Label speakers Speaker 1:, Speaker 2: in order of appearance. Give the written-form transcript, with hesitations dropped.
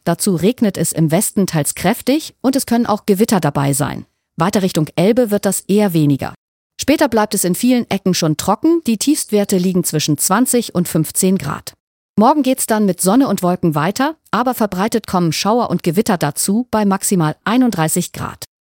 Speaker 1: Dazu regnet es im Westen teils kräftig und es können auch Gewitter dabei sein. Weiter Richtung Elbe wird das eher weniger. Später bleibt es in vielen Ecken schon trocken, die Tiefstwerte liegen zwischen 20 und 15 Grad. Morgen geht's dann mit Sonne und Wolken weiter, aber verbreitet kommen Schauer und Gewitter dazu bei maximal 31 Grad.